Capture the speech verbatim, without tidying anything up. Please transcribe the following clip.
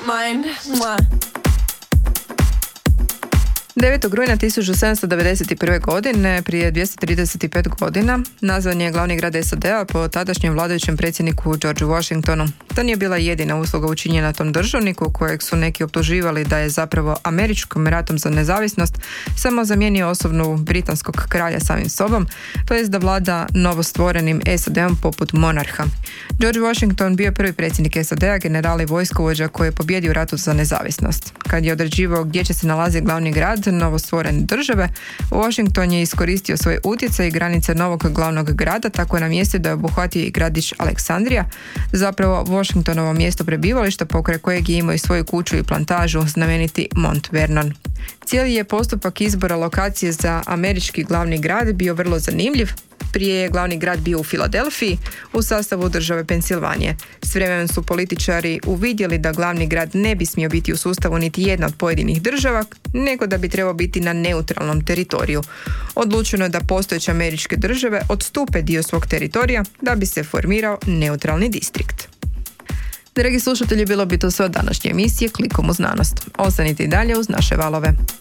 mine. Mwah. devetog rujna tisuću sedamsto devedeset prve. godine, prije dvjesto trideset pet godina, nazvan je glavni grad S A D-a po tadašnjem vladajućem predsjedniku Georgeu Washingtonu. To nije bila jedina usluga učinjena tom državniku, kojeg su neki optuživali da je zapravo američkom ratom za nezavisnost samo zamijenio osobnu britanskog kralja samim sobom, to jest da vlada novostvorenim S A D-om poput monarha. George Washington bio prvi predsjednik S A D-a, general i vojskovođa koji je pobijedio u ratu za nezavisnost. Kad je određivao gdje će se nalazi glavni grad novostvorene države, Washington je iskoristio svoje utjecaj i granice novog glavnog grada, tako je namjestio da je obuhvatio i gradić Aleksandrija, zapravo Washingtonovo mjesto prebivališta pokraj kojeg je imao i svoju kuću i plantažu, znameniti Mount Vernon. Cijeli je postupak izbora lokacije za američki glavni grad bio vrlo zanimljiv. Prije je glavni grad bio u Filadelfiji u sastavu države Pensilvanije. S vremenom su političari uvidjeli da glavni grad ne bi smio biti u sustavu niti jedna od pojedinih država, nego da bi trebao biti na neutralnom teritoriju. Odlučeno je da postojeće američke države odstupe dio svog teritorija da bi se formirao neutralni distrikt. Dragi slušatelji, bilo bi to sve od današnje emisije Klikom u znanost. Ostanite i dalje uz naše valove.